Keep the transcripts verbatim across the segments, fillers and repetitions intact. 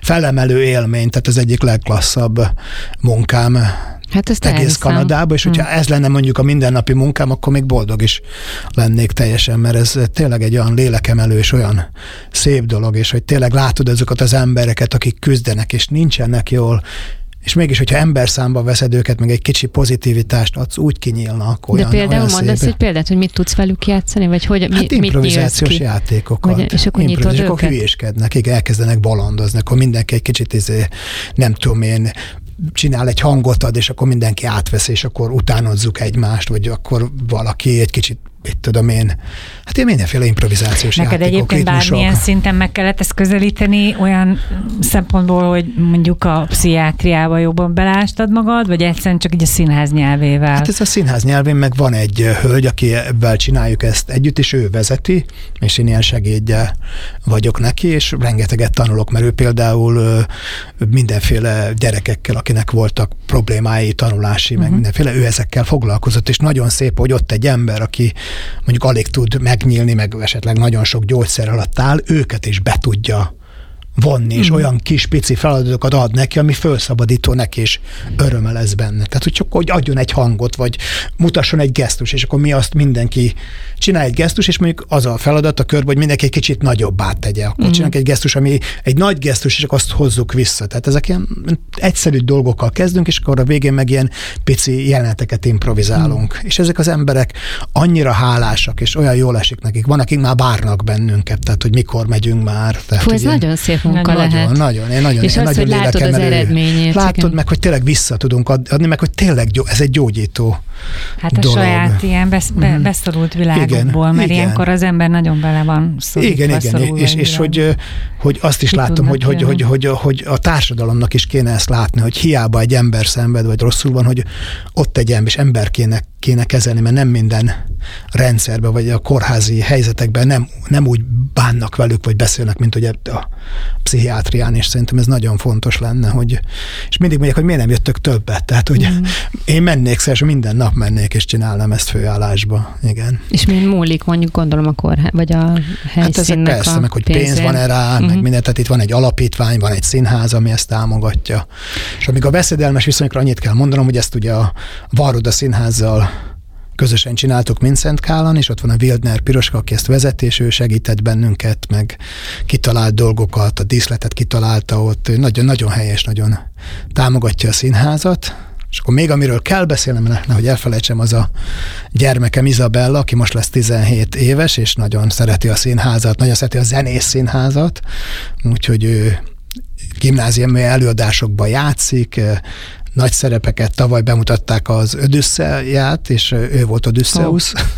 felemelő élmény, tehát az egyik legklasszabb munkám hát ezt egész elhiszem. Kanadában, és hogyha hmm. ez lenne mondjuk a mindennapi munkám, akkor még boldog is lennék teljesen, mert ez tényleg egy olyan lélekemelő és olyan szép dolog, és hogy tényleg látod azokat az embereket, akik küzdenek, és nincsenek jól, és mégis, hogyha emberszámba veszed őket, meg egy kicsi pozitivitást adsz, úgy kinyílnak olyan, de például olyan mondasz egy példát, hogy mit tudsz velük játszani, vagy hogy hát mi, improvizációs mit játékokat. Vagy, és akkor nyitod és őket? akkor hülyéskednek, igen, elkezdenek bolondozni, akkor mindenki egy kicsit izé, nem tudom én, csinál egy hangot ad, és akkor mindenki átvesz, és akkor utánozzuk egymást, vagy akkor valaki egy kicsit, mit tudom én, hát én mindenféle improvizációs Neked játékok, egyébként ritmusok. bármilyen szinten meg kellett ezt közelíteni olyan szempontból, hogy mondjuk a pszichiátriába jobban belástad magad, vagy egyszerűen csak így a színház nyelvével? Hát ez a színház nyelvén, meg van egy hölgy, akivel csináljuk ezt együtt, és ő vezeti, és én ilyen segédje vagyok neki, és rengeteget tanulok, mert ő például mindenféle gyerekekkel, akinek voltak problémái, tanulási, uh-huh. meg mindenféle, ő ezekkel foglalkozott, és nagyon szép, hogy ott egy ember, aki mondjuk alig tud megnyílni, meg esetleg nagyon sok gyógyszer alatt áll, őket is be tudja vonni, és mm. olyan kis pici feladatokat ad neki, ami felszabadító neki, és öröme lesz benne. Tehát, hogy csak hogy adjon egy hangot, vagy mutasson egy gesztus, és akkor mi azt mindenki csinál egy gesztus, és mondjuk az a feladat a körben, hogy mindenki egy kicsit nagyobbá tegye. Akkor mm. csinálunk egy gesztus, ami egy nagy gesztus, és akkor azt hozzuk vissza. Tehát ezek ilyen egyszerű dolgokkal kezdünk, és akkor a végén meg ilyen pici jeleneteket improvizálunk. Mm. És ezek az emberek annyira hálásak, és olyan jól esik nekik. Van, akik már várnak bennünket, tehát, hogy mikor megyünk már. Tehát, Fú, ez ilyen, nagyon szép munka nagyon, lehet. Nagyon, én nagyon, és én azt, nagyon hogy látod az eredményét. Látod igen. meg, hogy tényleg vissza tudunk adni, meg hogy tényleg gyó, ez egy gyógyító Hát a dolog. saját ilyen besz, be, Mm. beszorult világokból, mert igen. ilyenkor az ember nagyon bele van szorítva. Igen, igen, és, és hogy, hogy azt is Ki látom, hogy, hogy, hogy, hogy, hogy a társadalomnak is kéne ezt látni, hogy hiába egy ember szenved, vagy rosszul van, hogy ott egy ember, és emberkének kéne kezelni, mert nem minden rendszerben, vagy a kórházi helyzetekben nem, nem úgy bánnak velük, vagy beszélnek, mint hogy a pszichiátrián, és szerintem ez nagyon fontos lenne, hogy, és mindig mondják, hogy miért nem jöttök többet, tehát hogy mm. én mennék, szerint minden nap mennék, és csinálnám ezt főállásba, igen. És mi múlik, mondjuk gondolom a kórház, vagy a helyszínnek hát ezek persze, a meg hogy pénzén. pénz van-e rá, uh-huh. meg minden, tehát itt van egy alapítvány, van egy színház, ami ezt támogatja. És amíg a veszedelmes viszonyokra annyit kell mondanom, hogy ezt ugye a Varroda Színházzal közösen csináltuk Mindszentkálan, és ott van a Wildner Piroska, aki ezt vezeti, és ő segített bennünket, meg kitalált dolgokat, a díszletet kitalálta ott, nagyon-nagyon helyes, nagyon támogatja a színházat. És akkor még amiről kell beszélnem, nehogy elfelejtsem, az a gyermekem Izabella, aki most lesz tizenhét éves, és nagyon szereti a színházat, nagyon szereti a zenész színházat, úgyhogy ő gimnáziumi előadásokban játszik, nagy szerepeket, tavaly bemutatták az Odüsszeiát, és ő volt Odüsszeusz. Oh.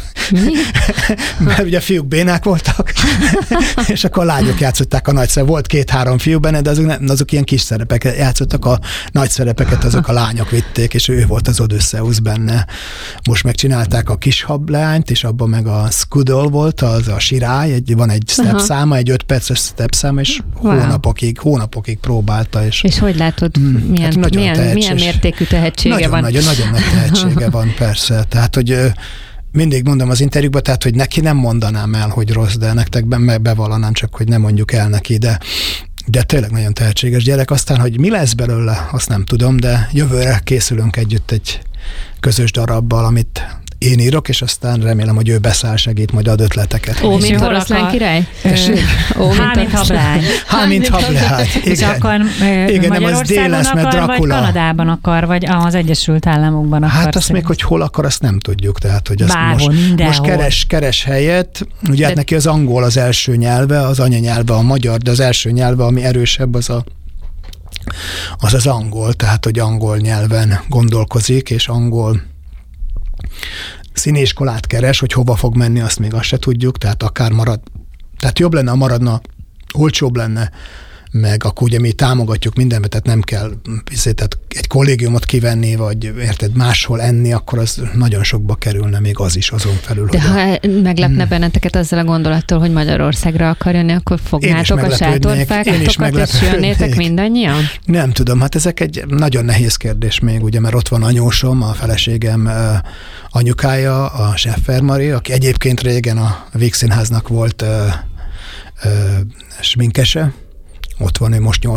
Mert ugye a fiúk bénák voltak, és akkor a lányok játszották a nagy szerepeket. Volt két-három fiú benne, de azok, azok ilyen kis szerepeket játszottak, a nagy szerepeket azok a lányok vitték, és ő volt az Odüsszeusz benne. Most megcsinálták a kis hableányt, és abban meg a Skudol volt, az a sirály, egy, van egy step száma, egy öt perces step száma, és wow. hónapokig, hónapokig próbálta. És, és hogy látod, mm, milyen, hát milyen, milyen mértékű tehetsége nagyon, van? Nagyon, nagyon nagy tehetsége van, persze. Tehát, hogy mindig mondom az interjúkban, tehát, hogy neki nem mondanám el, hogy rossz, de nektek be, bevallanám, csak hogy nem mondjuk el neki, de, de tényleg nagyon tehetséges gyerek. Aztán, hogy mi lesz belőle, azt nem tudom, de jövőre készülünk együtt egy közös darabbal, amit én írok, és aztán remélem, hogy ő beszáll, segít, majd ad ötleteket. Ó, mint Oroszlán király? Ó, mint hablány. Há, mint hablány. És akar Magyarországon akar, vagy Kanadában akar, vagy az Egyesült Államokban akar? Hát azt még, hogy hol akar, azt nem tudjuk. Tehát, hogy azt Bárhol, most, mindenhol. most keres, keres helyet. Ugye hát neki az angol az első nyelve, az anyanyelve a magyar, de az első nyelve, ami erősebb, az a az az angol, tehát, hogy angol nyelven gondolkozik, és angol színiskolát keres, hogy hova fog menni, azt még azt se tudjuk, tehát akár marad, tehát jobb lenne, ha maradna, olcsóbb lenne, meg akkor ugye mi támogatjuk mindenbe, tehát nem kell tehát egy kollégiumot kivenni, vagy érted, máshol enni, akkor az nagyon sokba kerülne még az is azon felül. De ha a... meglepne hmm. benneteket azzal a gondolattól, hogy Magyarországra akar jönni, akkor fognátok a sátorfákatokat, és jönnétek mindannyian? Nem tudom, hát ezek egy nagyon nehéz kérdés még, ugye, mert ott van anyósom, a feleségem anyukája, a Scheffer Mari, aki egyébként régen a Víg Színháznak volt ö, ö, sminkese, ott van, ő most